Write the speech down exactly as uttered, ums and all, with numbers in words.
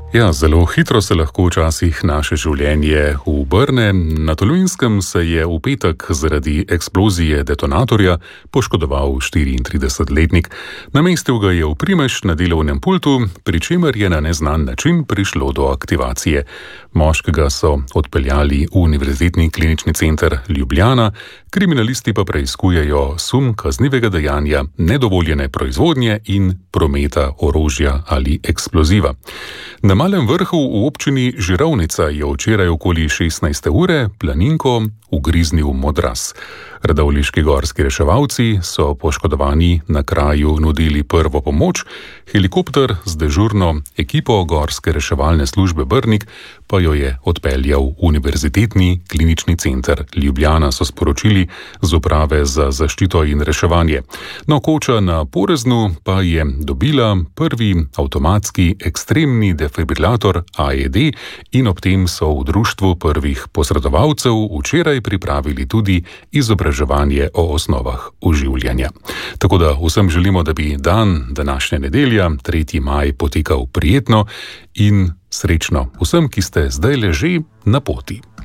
Ja, zelo hitro se lahko včasih naše življenje obrne. Na Tolminskem se je v petek zaradi eksplozije detonatorja poškodoval štiriintridesetletnik. Namestil ga je oprimež na delovnem pultu, pri čemer je na neznan način prišlo do aktivacije. Moškega so odpeljali v Univerzitetni klinični center Ljubljana, kriminalisti pa preiskujejo sum kaznivega dejanja nedovoljene proizvodnje in prometa orožja ali eksploziva. Na Malem Vrhu v občini Žirovnica je včeraj okoli šestnajste ure planinko ugriznil modraz. Radovljiški gorski reševalci so poškodovani na kraju nudili prvo pomoč, helikopter z dežurno ekipo gorske reševalne službe Brnik pa jo je odpeljal v Univerzitetni klinični center Ljubljana, so sporočili z uprave za zaščito in reševanje. No, koča na Poreznu pa je dobila prvi avtomatski ekstremni defibrilator A E D in ob tem so v društvu prvih posredovalcev včeraj pripravili tudi izobraževanje o osnovah oživljanja. Tako da vsem želimo, da bi dan današnja nedelja, tretji maj, potekal prijetno in srečno vsem, ki ste zdaj že na poti.